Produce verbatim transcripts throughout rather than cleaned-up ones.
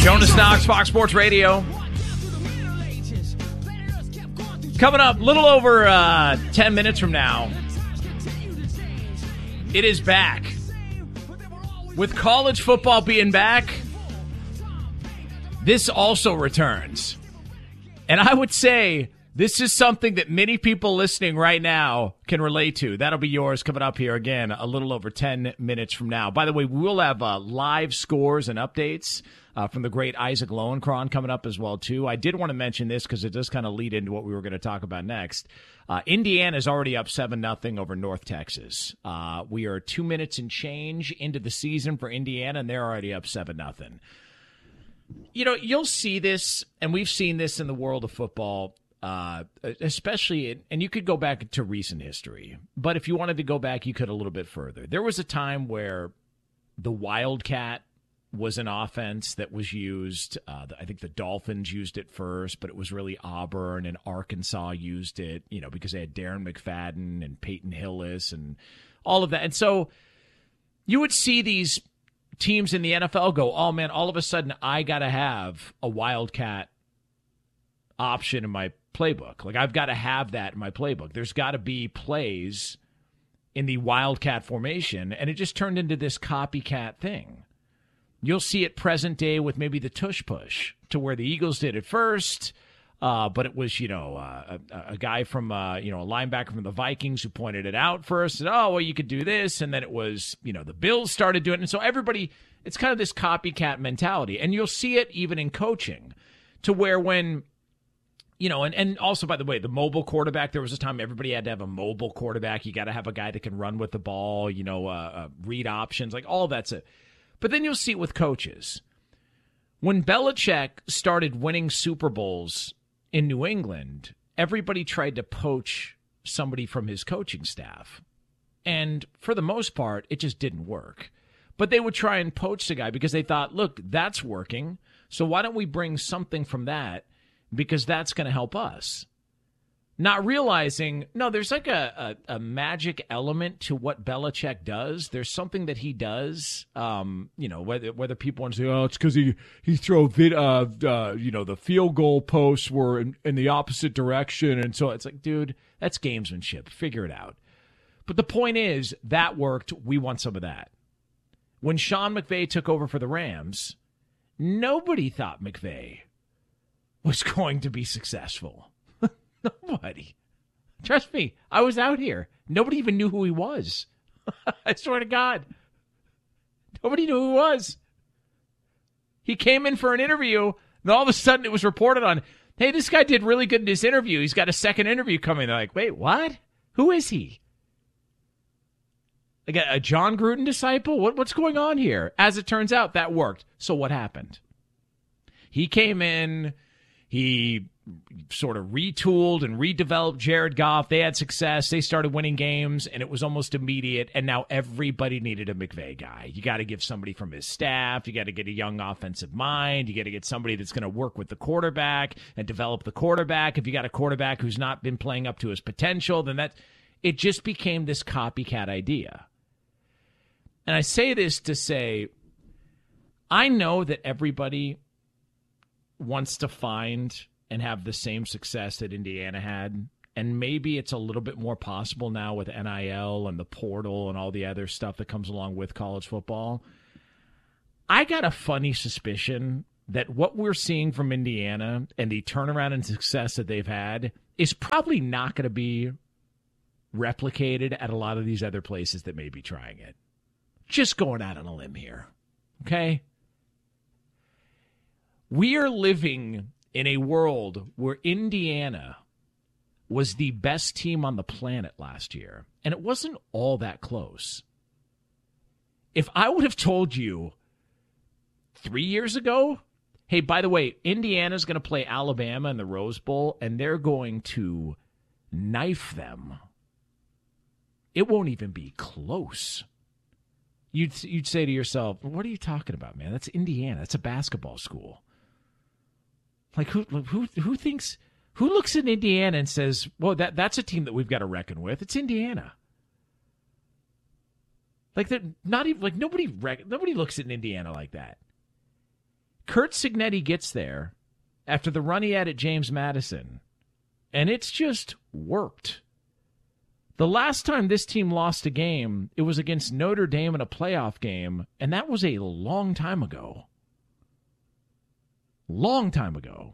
Jonas Knox, Fox Sports Radio. Coming up a little over uh, ten minutes from now, it is back. With college football being back, this also returns. And I would say this is something that many people listening right now can relate to. That'll be yours coming up here again a little over ten minutes from now. By the way, we will have uh, live scores and updates uh, from the great Isaac Lowenkron coming up as well, too. I did want to mention this because it does kind of lead into what we were going to talk about next. Uh, Indiana is already up seven nothing over North Texas. Uh, we are two minutes and change into the season for Indiana, and they're already up seven nothing. You know, you'll see this, and we've seen this in the world of football, uh, especially, in, and you could go back to recent history, but if you wanted to go back, you could a little bit further. There was a time where the Wildcat was an offense that was used. Uh, I think the Dolphins used it first, but it was really Auburn and Arkansas used it, you know, because they had Darren McFadden and Peyton Hillis and all of that. And so you would see these teams in the N F L go, oh, man, all of a sudden I got to have a Wildcat option in my playbook. Like, I've got to have that in my playbook. There's got to be plays in the Wildcat formation, and it just turned into this copycat thing. You'll see it present day with maybe the tush push, to where the Eagles did it first, uh, but it was, you know, uh, a, a guy from, uh, you know, a linebacker from the Vikings who pointed it out first. And, oh, well, you could do this. And then it was, you know, the Bills started doing it. And so everybody, it's kind of this copycat mentality. And you'll see it even in coaching, to where when, you know, and, and also, by the way, the mobile quarterback, there was a time everybody had to have a mobile quarterback. You got to have a guy that can run with the ball, you know, uh, uh, read options, like all that's it. But then you'll see it with coaches. When Belichick started winning Super Bowls in New England, everybody tried to poach somebody from his coaching staff. And for the most part, it just didn't work. But they would try and poach the guy because they thought, look, that's working. So why don't we bring something from that? Because that's going to help us. Not realizing, no, there's like a, a, a magic element to what Belichick does. There's something that he does, um, you know, whether whether people want to say, oh, it's because he, he throw, vid, uh, uh, you know, the field goal posts were in, in the opposite direction. And so it's like, dude, that's gamesmanship. Figure it out. But the point is, that worked. We want some of that. When Sean McVay took over for the Rams, nobody thought McVay was going to be successful. Nobody. Trust me, I was out here. Nobody even knew who he was. I swear to God. Nobody knew who he was. He came in for an interview, and all of a sudden it was reported on, hey, this guy did really good in his interview. He's got a second interview coming. They're like, wait, what? Who is he? Like a, a John Gruden disciple? What, what's going on here? As it turns out, that worked. So what happened? He came in, he sort of retooled and redeveloped Jared Goff. They had success. They started winning games, and it was almost immediate. And now everybody needed a McVay guy. You got to give somebody from his staff. You got to get a young offensive mind. You got to get somebody that's going to work with the quarterback and develop the quarterback. If you got a quarterback who's not been playing up to his potential, then that it just became this copycat idea. And I say this to say, I know that everybody wants to find and have the same success that Indiana had. And maybe it's a little bit more possible now with N I L and the portal and all the other stuff that comes along with college football. I got a funny suspicion that what we're seeing from Indiana and the turnaround and success that they've had is probably not going to be replicated at a lot of these other places that may be trying it. Just going out on a limb here, okay? We are living in a world where Indiana was the best team on the planet last year, and it wasn't all that close. If I would have told you three years ago, hey, by the way, Indiana's going to play Alabama in the Rose Bowl, and they're going to knife them, it won't even be close. You'd, you'd say to yourself, what are you talking about, man? That's Indiana. That's a basketball school. Like, who who who thinks, who looks at Indiana and says, well, that that's a team that we've got to reckon with. It's Indiana. Like, they're not even, like, nobody, nobody looks at Indiana like that. Curt Cignetti gets there after the run he had at James Madison, and it's just worked. The last time this team lost a game, it was against Notre Dame in a playoff game, and that was a long time ago. Long time ago.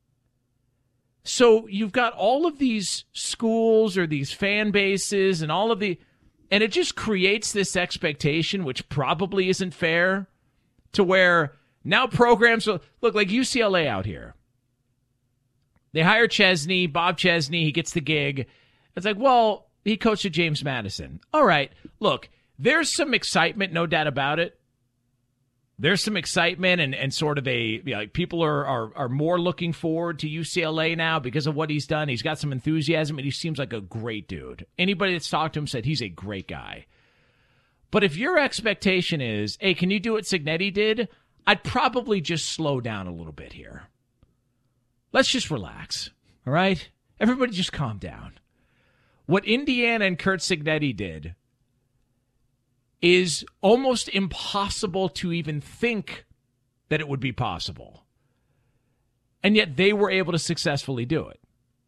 So you've got all of these schools or these fan bases and all of the, and it just creates this expectation, which probably isn't fair, to where now programs will, look like U C L A out here. They hire Chesney, Bob Chesney, he gets the gig. It's like, well, he coached at James Madison. All right, look, there's some excitement, no doubt about it. There's some excitement and, and sort of a, you know, like people are, are are more looking forward to U C L A now because of what he's done. He's got some enthusiasm and he seems like a great dude. Anybody that's talked to him said he's a great guy. But if your expectation is, hey, can you do what Cignetti did? I'd probably just slow down a little bit here. Let's just relax, all right? Everybody just calm down. What Indiana and Curt Cignetti did is almost impossible to even think that it would be possible. And yet they were able to successfully do it.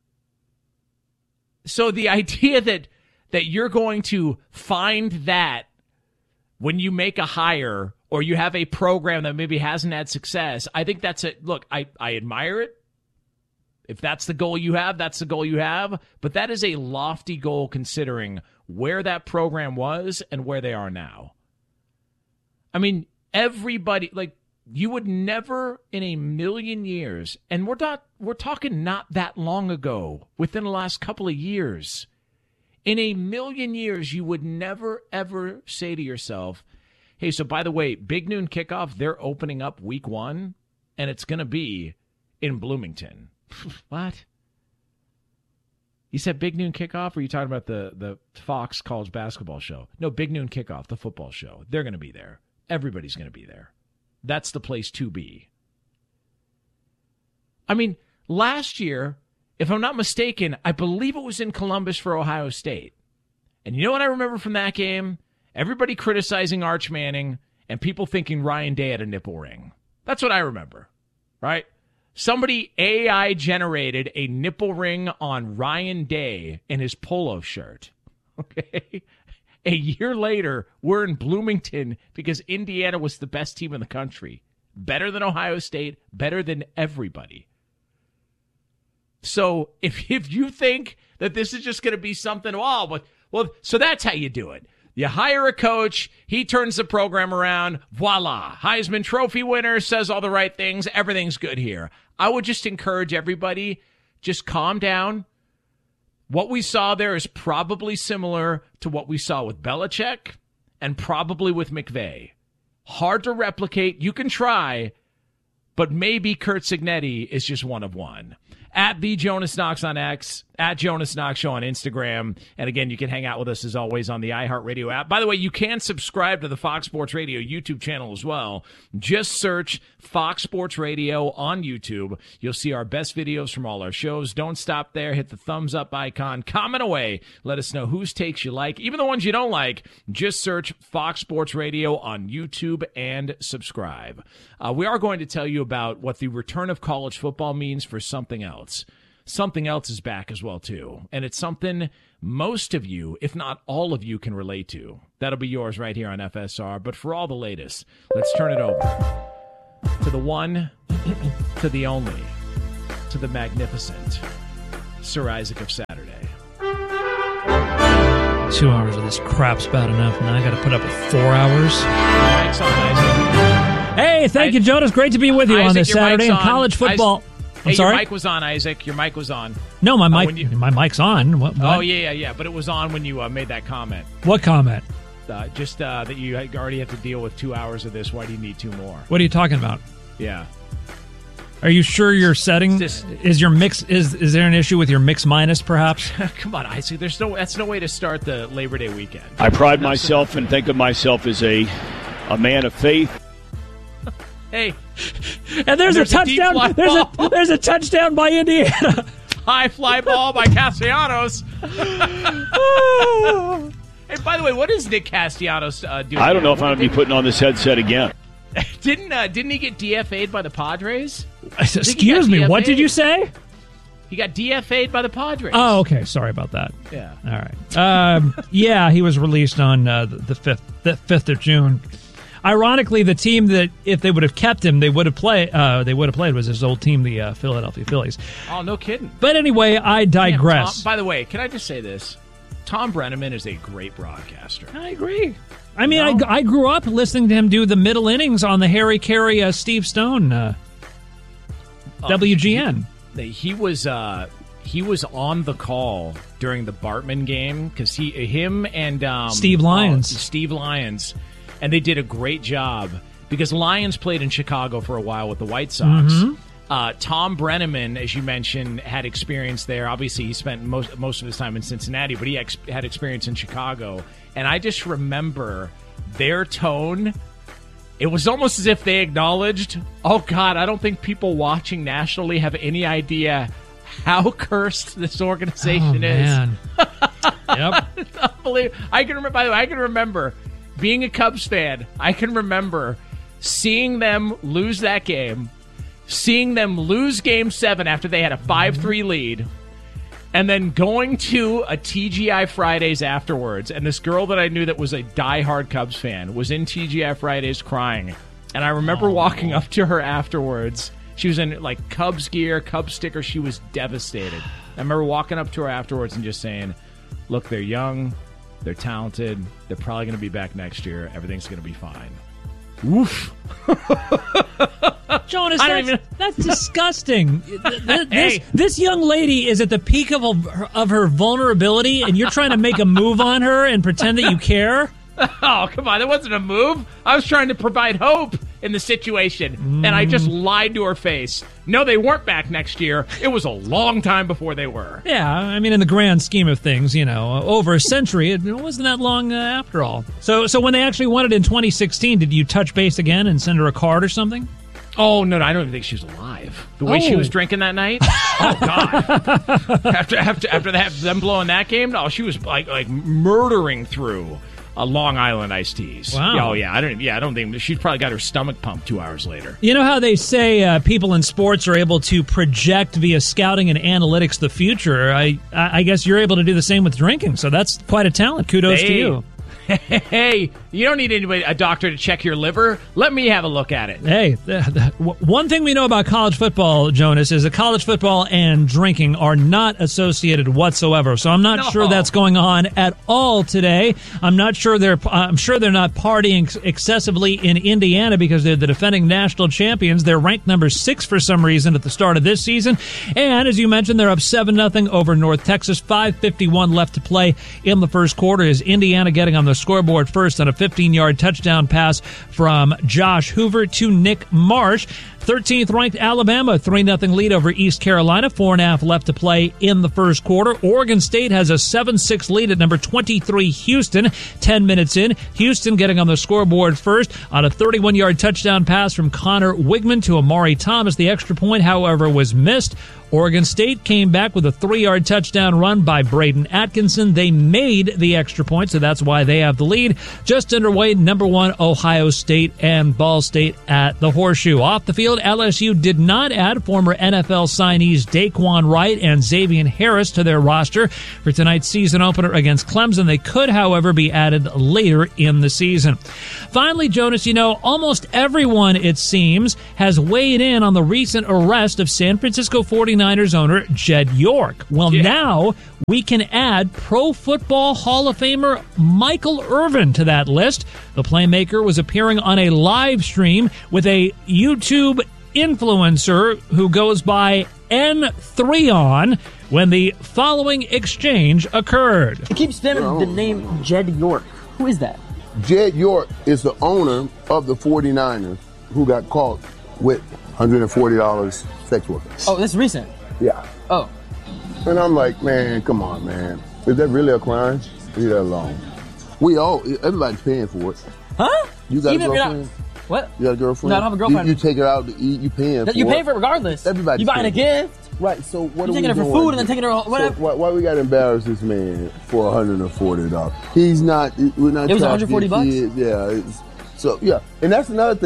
So the idea that that you're going to find that when you make a hire or you have a program that maybe hasn't had success, I think that's a, look, I, I admire it. If that's the goal you have, that's the goal you have. But that is a lofty goal considering where that program was and where they are now. I mean, everybody, like, you would never in a million years, and we're not, we're talking not that long ago, within the last couple of years, in a million years, you would never, ever say to yourself, hey, so by the way, Big Noon Kickoff, they're opening up week one, and it's going to be in Bloomington. What? You said Big Noon Kickoff, or are you talking about the, the Fox college basketball show? No, Big Noon Kickoff, the football show. They're going to be there. Everybody's going to be there. That's the place to be. I mean, last year, if I'm not mistaken, I believe it was in Columbus for Ohio State. And you know what I remember from that game? Everybody criticizing Arch Manning and people thinking Ryan Day had a nipple ring. That's what I remember, right? Somebody A I generated a nipple ring on Ryan Day in his polo shirt. Okay. A year later, we're in Bloomington because Indiana was the best team in the country. Better than Ohio State, better than everybody. So if if you think that this is just going to be something, oh, but, well, so that's how you do it. You hire a coach, he turns the program around, voila. Heisman Trophy winner, says all the right things, everything's good here. I would just encourage everybody, just calm down. What we saw there is probably similar to what we saw with Belichick and probably with McVay. Hard to replicate. You can try, but maybe Curt Cignetti is just one of one. At the Jonas Knox on X, at Jonas Knox Show on Instagram. And again, you can hang out with us as always on the iHeartRadio app. By the way, you can subscribe to the Fox Sports Radio YouTube channel as well. Just search Fox Sports Radio on YouTube. You'll see our best videos from all our shows. Don't stop there. Hit the thumbs up icon. Comment away. Let us know whose takes you like. Even the ones you don't like, just search Fox Sports Radio on YouTube and subscribe. Uh, we are going to tell you about what the return of college football means for something else. Something else is back as well, too. And it's something most of you, if not all of you, can relate to. That'll be yours right here on F S R. But for all the latest, let's turn it over to the one, to the only, to the magnificent Sir Isaac of Saturday. Two hours of this crap's bad enough. Now I got to put up with four hours. Mike's on, Isaac. Hey, thank I, you, Jonas. Great to be with you Isaac, on this Saturday in college football. Isaac, I'm hey, sorry? Your mic was on, Isaac. Your mic was on. No, my mic. Uh, you, my mic's on. What, what? Oh yeah, yeah, yeah. But it was on when you uh, made that comment. What comment? Uh, just uh, that you already have to deal with two hours of this. Why do you need two more? What are you talking about? Yeah. Are you sure your setting just, is your mix? Is is there an issue with your mix minus, perhaps? Come on, Isaac. There's no. That's no way to start the Labor Day weekend. I pride myself and think of myself as a a man of faith. Hey, and there's, and there's a touchdown. A there's a there's a touchdown by Indiana. High fly ball by Castellanos. Hey, by the way, what is Nick Castellanos uh, doing? I don't know here? if I'm going to be putting on this headset again. didn't uh, didn't he get D F A'd by the Padres? Excuse me, what did you say? He got D F A'd by the Padres. Oh, okay. Sorry about that. Yeah. All right. Um, yeah, he was released on uh, the fifth, the fifth of June. Ironically, the team that if they would have kept him, they would have played. Uh, they would have played was his old team, the uh, Philadelphia Phillies. Oh, no kidding. But anyway, I digress. Damn, Tom, by the way, can I just say this? Tom Brenneman is a great broadcaster. I agree. I mean, no? I, I grew up listening to him do the middle innings on the Harry Carey, uh, Steve Stone, uh, oh, W G N. He, he was uh, he was on the call during the Bartman game because he, him, and um, Steve Lyons, oh, Steve Lyons, and they did a great job because Lyons played in Chicago for a while with the White Sox. Mm-hmm. Uh, Tom Brenneman, as you mentioned, had experience there. Obviously, he spent most most of his time in Cincinnati, but he ex- had experience in Chicago. And I just remember their tone. It was almost as if they acknowledged, oh, God, I don't think people watching nationally have any idea how cursed this organization oh, is. Man. Yep. It's unbelievable. I can remember, by the way, I can remember being a Cubs fan. I can remember seeing them lose that game. Seeing them lose Game seven after they had a five three lead, and then going to a T G I Fridays afterwards, and this girl that I knew that was a diehard Cubs fan was in T G I Fridays crying. And I remember oh. walking up to her afterwards. She was in, like, Cubs gear, Cubs sticker. She was devastated. I remember walking up to her afterwards and just saying, look, they're young, they're talented, they're probably going to be back next year. Everything's going to be fine. Oof. Jonas, that's, even... that's disgusting. This, hey. this young lady is at the peak of, a, of her vulnerability, and you're trying to make a move on her and pretend that you care? Oh, come on. That wasn't a move. I was trying to provide hope in the situation, mm. and I just lied to her face. No, they weren't back next year. It was a long time before they were. Yeah, I mean, in the grand scheme of things, you know, over a century, it wasn't that long uh, after all. So, so when they actually won it in twenty sixteen, did you touch base again and send her a card or something? Oh, no, no, I don't even think she was alive. The way oh. she was drinking that night? Oh, God. after after after that, them blowing that game? No, she was like like murdering through a Long Island iced teas. Wow. Oh, yeah, I don't Yeah, I don't think... She's probably got her stomach pumped two hours later. You know how they say uh, people in sports are able to project via scouting and analytics the future? I I guess you're able to do the same with drinking, so that's quite a talent. Kudos hey. to you. Hey, you don't need anybody, a doctor to check your liver. Let me have a look at it. Hey, the, the, one thing we know about college football, Jonas, is that college football and drinking are not associated whatsoever. So I'm not no. sure that's going on at all today. I'm not sure they're. I'm sure they're not partying excessively in Indiana because they're the defending national champions. They're ranked number six for some reason at the start of this season, and as you mentioned, they're up seven nothing over North Texas. five fifty-one left to play in the first quarter. Is Indiana getting on the scoreboard first on a fifteen-yard touchdown pass from Josh Hoover to Nick Marsh. thirteenth ranked Alabama, three nothing lead over East Carolina. Four and a half left to play in the first quarter. Oregon State has a seven six lead at number twenty-three Houston. Ten minutes in, Houston getting on the scoreboard first on a thirty-one-yard touchdown pass from Connor Wigman to Amari Thomas. The extra point, however, was missed. Oregon State came back with a three-yard touchdown run by Braden Atkinson. They made the extra point, so that's why they have the lead. Just underway, number one, Ohio State and Ball State at the Horseshoe. Off the field, L S U did not add former N F L signees Daquan Wright and Xavier Harris to their roster for tonight's season opener against Clemson. They could, however, be added later in the season. Finally, Jonas, you know, almost everyone, it seems, has weighed in on the recent arrest of San Francisco forty-niners owner Jed York. Well, yeah. now we can add Pro Football Hall of Famer Michael Irvin to that list. The playmaker was appearing on a live stream with a YouTube influencer who goes by N three on when the following exchange occurred. It keeps spamming the name Jed York. Who is that? Jed York is the owner of the forty-niners who got caught with one hundred forty dollars sex workers. Oh, this is recent? Yeah. Oh. And I'm like, man, come on, man. Is that really a crime? Leave that alone. We all, everybody's paying for it. Huh? You got Even a girlfriend? Not, what? You got a girlfriend? No, I don't have a girlfriend. You, you take her out to eat, you paying for you it. You pay for it regardless. Everybody's You buying paying. a gift? Right, so what you are we taking her for doing? food and then taking her whatever. So why, why we got to embarrass this man for one hundred forty dollars? He's not, we're not It was trying one hundred forty to get bucks? kids. Yeah. It's, so, yeah. And that's another thing, too.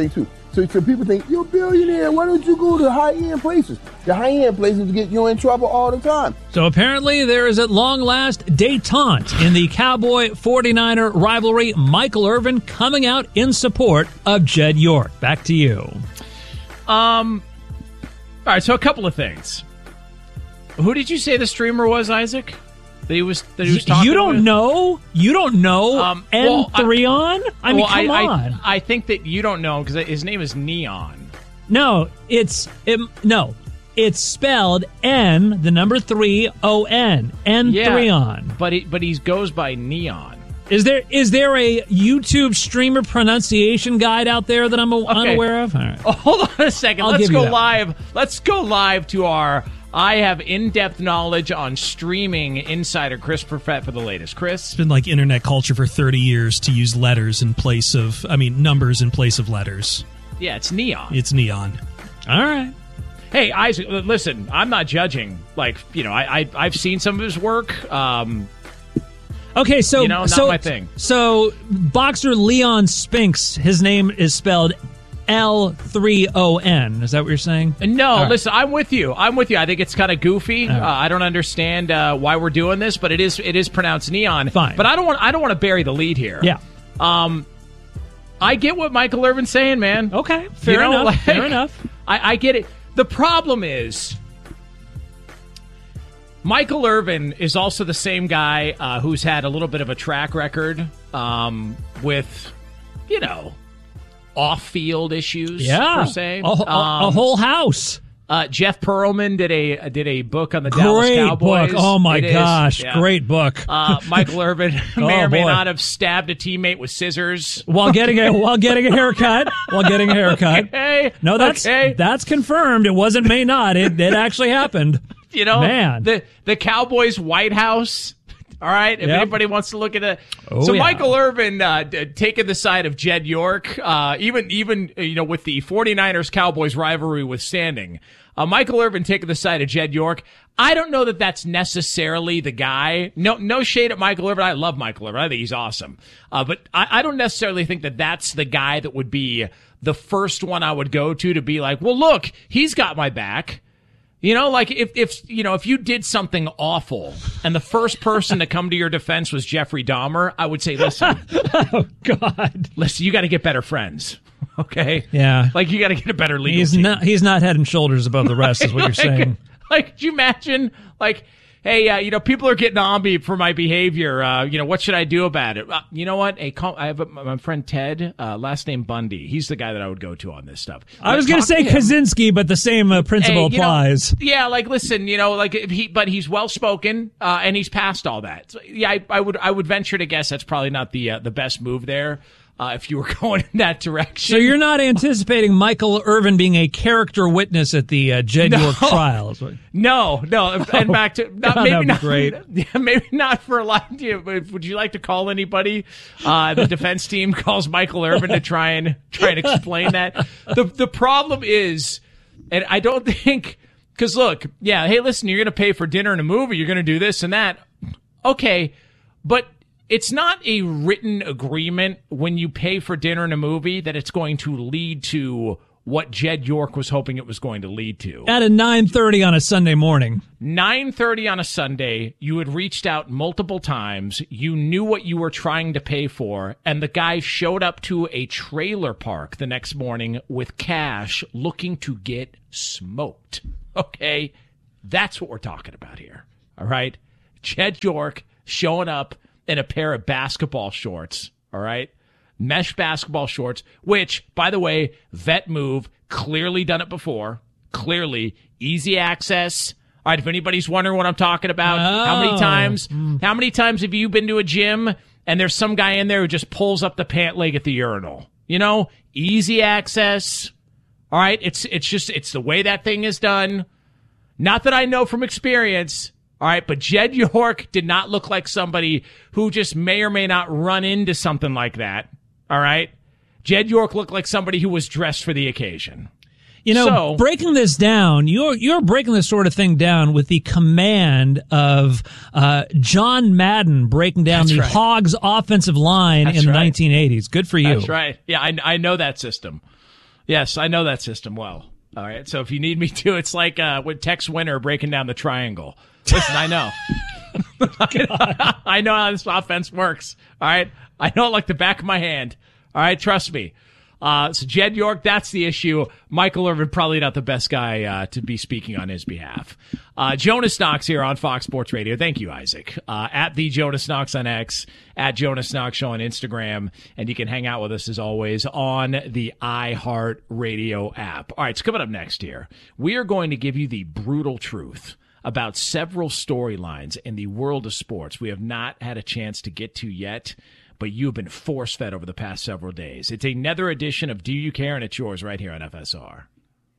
So, so people think, you're a billionaire, why don't you go to high-end places? The high-end places get you in trouble all the time. So apparently there is at long last détente in the Cowboy forty-niner rivalry. Michael Irvin coming out in support of Jed York. Back to you. Um, all right, so a couple of things. Who did you say the streamer was, Isaac? That he was that he was talking You don't with? know? You don't know Um, N three well, on? I mean, well, come I, on. I, I think that you don't know because his name is Neon. No, it's it, no, it's spelled N, the number three O N, N three on. But he, but he goes by Neon. Is there is there a YouTube streamer pronunciation guide out there that I'm Okay. unaware of? All right. Oh, hold on a second. I'll Let's give you go that. live. Let's go live to our. I have in-depth knowledge on streaming insider Chris Perfett for the latest. Chris, It's been like internet culture for thirty years to use letters in place of, I mean, numbers in place of letters. yeah, it's Neon. It's neon. All right. Hey, Isaac, l- listen, I'm not judging. Like, you know, I, I I've seen some of his work. Um, Okay, so You know, not so, my thing. So boxer Leon Spinks, his name is spelled L three O N. Is that what you're saying? no, All right. listen, I'm with you. I'm with you. I think it's kind of goofy. right. Uh, I don't understand uh, why we're doing this, but it is it is pronounced Neon. Fine. But I don't want I don't want to bury the lead here. Yeah. Um, I get what Michael Irvin's saying, man. Okay. Fair You know, enough. like, fair enough. I, I get it. The problem is, Michael Irvin is also the same guy uh, who's had a little bit of a track record um, with, you know, off-field issues. Yeah. per se. A, a- a Um, whole house. Uh, Jeff Pearlman did a did a book on the Dallas Great Cowboys. book. Oh my It is, gosh. yeah. Great book. Uh, Michael Irvin may Oh, or may boy. not have stabbed a teammate with scissors. while getting a while getting a haircut. While getting a haircut. Okay. No, that's okay. that's confirmed. It wasn't may not. It it actually happened. You know, Man. the the Cowboys White House. All right, if Yep. anybody wants to look at it. Oh, so yeah. Michael Irvin uh, d- taking the side of Jed York, uh, even even uh, you know with the forty-niners Cowboys rivalry withstanding, uh, Michael Irvin taking the side of Jed York. I don't know that that's necessarily the guy. No, no shade at Michael Irvin. I love Michael Irvin. I think he's awesome. Uh, but I, I don't necessarily think that that's the guy that would be the first one I would go to to be like, well, look, he's got my back. You know, like if, if, you know, if you did something awful and the first person to come to your defense was Jeffrey Dahmer, I would say, listen, Oh God. listen, you got to get better friends. Okay. Yeah. Like you got to get a better legal He's team. not he's not head and shoulders above the rest, is what you're Like- saying. Like, could you imagine, like, hey, uh, you know, people are getting on me for my behavior. Uh, you know, what should I do about it? Uh, you know what? Hey, call, I have a, my friend Ted, uh, last name Bundy. He's the guy that I would go to on this stuff. I was Talk going to say him. Kaczynski, but the same uh, principle Hey, you know, applies. yeah, like listen, you know, like if he, but he's well spoken, uh, and he's past all that. So, yeah, I, I would, I would venture to guess that's probably not the uh, the best move there. Uh, if you were going in that direction. So you're not anticipating Michael Irvin being a character witness at the uh, Jed No. York trial? is what- No, no, and back to not, God, maybe that'd be not. great. Yeah, maybe not for a lot. Of you, but would you like to call anybody? Uh, the defense team calls Michael Irvin to try and try and explain that. the The problem is, and I don't think because look, yeah, hey, listen, you're going to pay for dinner and a movie. You're going to do this and that. Okay, but it's not a written agreement when you pay for dinner and a movie that it's going to lead to what Jed York was hoping it was going to lead to. At a nine thirty on a Sunday morning. nine thirty on a Sunday, you had reached out multiple times. You knew what you were trying to pay for, and the guy showed up to a trailer park the next morning with cash looking to get smoked. Okay? That's what we're talking about here. All right? Jed York showing up in a pair of basketball shorts. All right? Mesh basketball shorts, which, by the way, vet move, clearly done it before. Clearly. Easy access. All right, if anybody's wondering what I'm talking about, how many Oh. times, how many times have you been to a gym and there's some guy in there who just pulls up the pant leg at the urinal? You know, easy access. All right, it's it's just it's the way that thing is done. Not that I know from experience. All right, but Jed York did not look like somebody who just may or may not run into something like that. All right? Jed York looked like somebody who was dressed for the occasion. You know, So- breaking this down, you're you're breaking this sort of thing down with the command of uh, John Madden breaking down That's the right. Hogs offensive line That's in the right. nineteen eighties. Good for you. That's right. Yeah, I, I know that system. Yes, I know that system well. All right, so if you need me to, it's like uh, with Tex Winter breaking down the triangle. Listen, I know. I know how this offense works. All right, I know it like the back of my hand. All right, trust me. Uh, so Jed York, that's the issue. Michael Irvin, probably not the best guy uh, to be speaking on his behalf. Uh, Jonas Knox here on Fox Sports Radio. Thank you, Isaac. Uh, at the Jonas Knox on X, at Jonas Knox Show on Instagram, and you can hang out with us as always on the iHeart Radio app. All right, so coming up next here, we are going to give you the brutal truth about several storylines in the world of sports we have not had a chance to get to yet, but you've been force-fed over the past several days. It's another edition of Do You Care? And it's yours right here on F S R.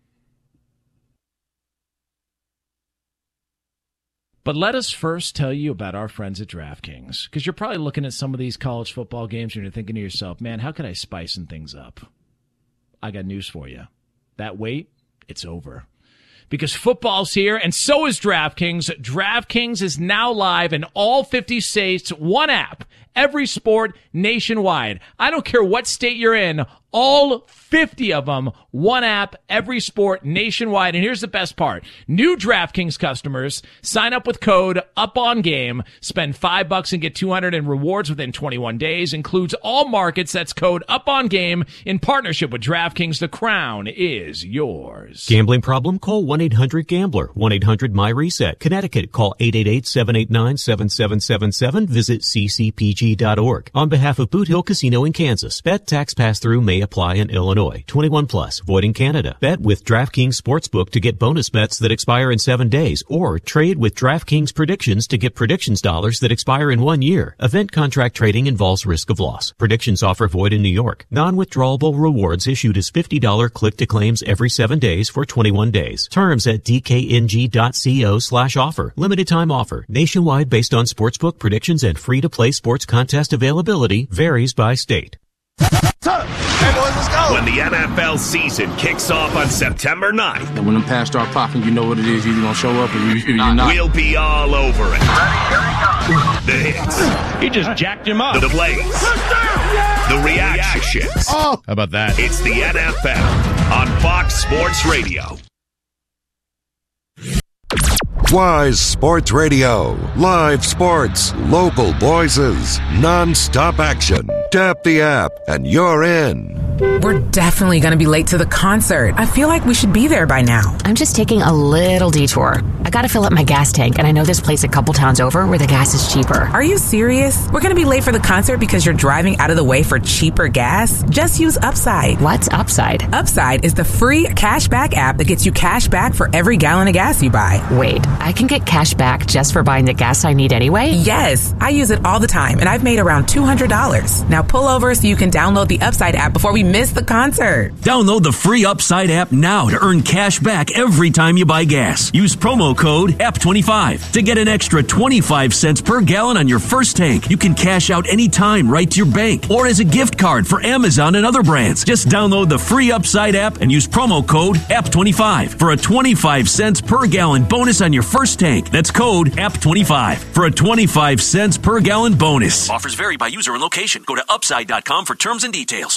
But let us first tell you about our friends at DraftKings, because you're probably looking at some of these college football games and you're thinking to yourself, man, how could I spice things up? I got news for you. That wait, it's over. Because football's here, and so is DraftKings. DraftKings is now live in all fifty states, one app, every sport, nationwide. I don't care what state you're in, all fifty of them, one app, every sport, nationwide. And here's the best part. New DraftKings customers sign up with code UPONGAME, spend five bucks and get two hundred in rewards within twenty-one days. Includes all markets. That's code UPONGAME in partnership with DraftKings. The crown is yours. Gambling problem? Call one eight hundred gambler. one eight hundred my reset. Connecticut, call eight eight eight, seven eight nine, seven seven seven seven. Visit c c p g dot org. On behalf of Boot Hill Casino in Kansas, bet tax pass-through may apply in Illinois. twenty-one plus, void in Canada. Bet with DraftKings Sportsbook to get bonus bets that expire in seven days, or trade with DraftKings Predictions to get predictions dollars that expire in one year. Event contract trading involves risk of loss. Predictions offer void in New York. Non-withdrawable rewards issued as fifty dollars click-to-claims every seven days for twenty-one days. Terms at d k n g dot co slash offer. Limited time offer. Nationwide based on sportsbook predictions and free-to-play sports contest availability. Varies by state. Hey boys, let's go! When the N F L season kicks off on September ninth, and when the pads start popping, you know what it is. You're gonna show up, or you, you're not. We'll be all over it. The hits. He just jacked him up. The plays. The reactions. Oh, how about that? It's the N F L on Fox Sports Radio. Wise Sports Radio. Live sports, local voices, non-stop action. Tap the app and you're in. We're definitely going to be late to the concert. I feel like we should be there by now. I'm just taking a little detour. I got to fill up my gas tank, and I know this place a couple towns over where the gas is cheaper. Are you serious? We're going to be late for the concert because you're driving out of the way for cheaper gas? Just use Upside. What's Upside? Upside is the free cashback app that gets you cash back for every gallon of gas you buy. Wait, I can get cash back just for buying the gas I need anyway? Yes, I use it all the time, and I've made around two hundred dollars. Now pull over so you can download the Upside app before we miss the concert. Download the free Upside app now to earn cash back every time you buy gas. Use promo code A P twenty-five to get an extra twenty-five cents per gallon on your first tank. You can cash out anytime right to your bank or as a gift card for Amazon and other brands. Just download the free Upside app and use promo code A P twenty-five for a twenty-five cents per gallon bonus on your first tank. That's code A P twenty-five for a twenty-five cents per gallon bonus. Offers vary by user and location. Go to upside dot com for terms and details.